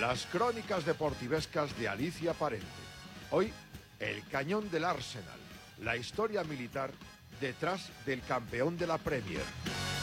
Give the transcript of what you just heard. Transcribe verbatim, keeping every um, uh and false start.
Las crónicas deportivescas de Alicia Parente. Hoy, el cañón del Arsenal, la historia militar detrás del campeón de la Premier.